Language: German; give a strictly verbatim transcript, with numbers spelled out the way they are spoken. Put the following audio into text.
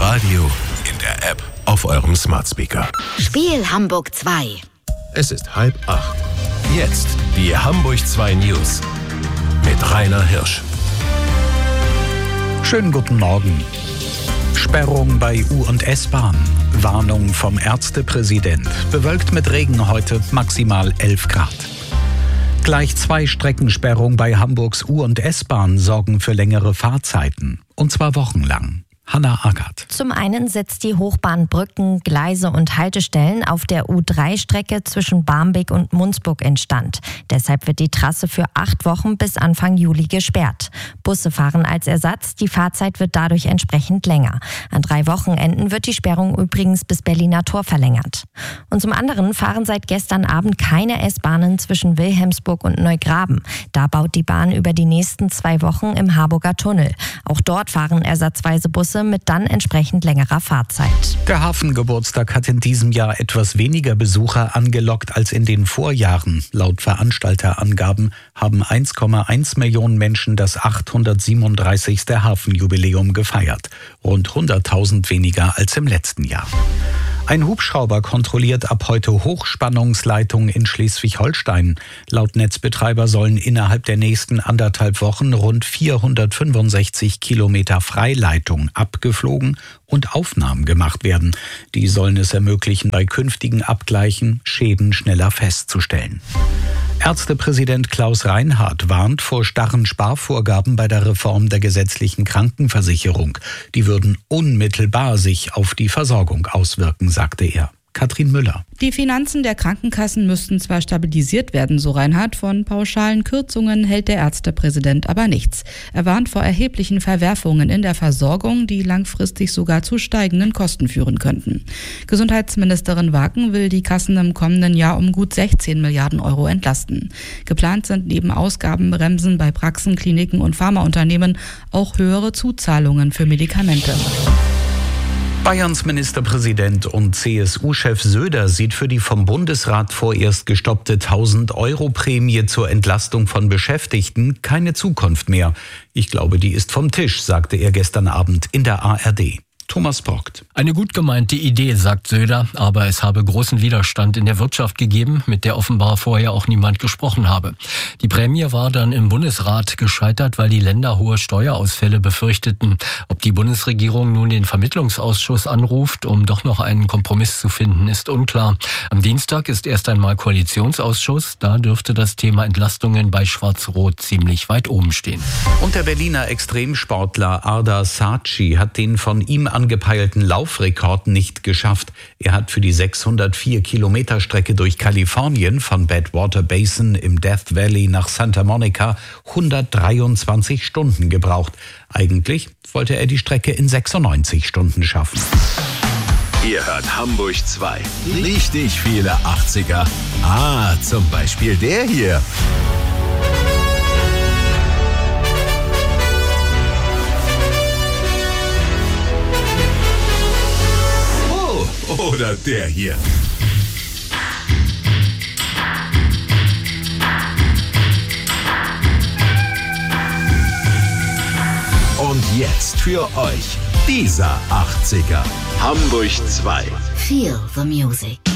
Radio, in der App, auf eurem Smart Speaker. Spiel Hamburg zwei. Es ist halb acht. Jetzt die Hamburg zwei News mit Rainer Hirsch. Schönen guten Morgen. Sperrung bei U- und S-Bahn. Warnung vom Ärztepräsident. Bewölkt mit Regen heute, maximal elf Grad. Gleich zwei Streckensperrungen bei Hamburgs U- und S-Bahn sorgen für längere Fahrzeiten. Und zwar wochenlang. Hanna Ackert. Zum einen setzt die Hochbahn Brücken, Gleise und Haltestellen auf der U drei Strecke zwischen Barmbek und Munzburg instand. Deshalb wird die Trasse für acht Wochen bis Anfang Juli gesperrt. Busse fahren als Ersatz, die Fahrzeit wird dadurch entsprechend länger. An drei Wochenenden wird die Sperrung übrigens bis Berliner Tor verlängert. Und zum anderen fahren seit gestern Abend keine S-Bahnen zwischen Wilhelmsburg und Neugraben. Da baut die Bahn über die nächsten zwei Wochen im Harburger Tunnel. Auch dort fahren ersatzweise Busse mit dann entsprechend längerer Fahrzeit. Der Hafengeburtstag hat in diesem Jahr etwas weniger Besucher angelockt als in den Vorjahren. Laut Veranstalterangaben haben eins Komma eins Millionen Menschen das achthundertsiebenunddreißigste Hafenjubiläum gefeiert. Rund hunderttausend weniger als im letzten Jahr. Ein Hubschrauber kontrolliert ab heute Hochspannungsleitungen in Schleswig-Holstein. Laut Netzbetreiber sollen innerhalb der nächsten anderthalb Wochen rund vierhundertfünfundsechzig Kilometer Freileitung abgeflogen und Aufnahmen gemacht werden. Die sollen es ermöglichen, bei künftigen Abgleichen Schäden schneller festzustellen. Ärztepräsident Klaus Reinhardt warnt vor starren Sparvorgaben bei der Reform der gesetzlichen Krankenversicherung. Die würden unmittelbar sich auf die Versorgung auswirken, sagte er. Katrin Müller. Die Finanzen der Krankenkassen müssten zwar stabilisiert werden, so Reinhardt, von pauschalen Kürzungen hält der Ärztepräsident aber nichts. Er warnt vor erheblichen Verwerfungen in der Versorgung, die langfristig sogar zu steigenden Kosten führen könnten. Gesundheitsministerin Waken will die Kassen im kommenden Jahr um gut sechzehn Milliarden Euro entlasten. Geplant sind neben Ausgabenbremsen bei Praxen, Kliniken und Pharmaunternehmen auch höhere Zuzahlungen für Medikamente. Bayerns Ministerpräsident und C S U-Chef Söder sieht für die vom Bundesrat vorerst gestoppte tausend-Euro-Prämie zur Entlastung von Beschäftigten keine Zukunft mehr. Ich glaube, die ist vom Tisch, sagte er gestern Abend in der A R D. Thomas Brockt. Eine gut gemeinte Idee, sagt Söder, aber es habe großen Widerstand in der Wirtschaft gegeben, mit der offenbar vorher auch niemand gesprochen habe. Die Prämie war dann im Bundesrat gescheitert, weil die Länder hohe Steuerausfälle befürchteten. Ob die Bundesregierung nun den Vermittlungsausschuss anruft, um doch noch einen Kompromiss zu finden, ist unklar. Am Dienstag ist erst einmal Koalitionsausschuss, da dürfte das Thema Entlastungen bei Schwarz-Rot ziemlich weit oben stehen. Und der Berliner Extremsportler Arda Saatchi hat den von ihm angepeilten Laufrekord nicht geschafft. Er hat für die sechshundertvier Kilometer Strecke durch Kalifornien von Badwater Basin im Death Valley nach Santa Monica hundertdreiundzwanzig Stunden gebraucht. Eigentlich wollte er die Strecke in sechsundneunzig Stunden schaffen. Ihr hört Hamburg zwei. Richtig viele achtziger. Ah, zum Beispiel der hier. Oder der hier. Und jetzt für euch dieser achtziger. Hamburg zwei. Feel the music.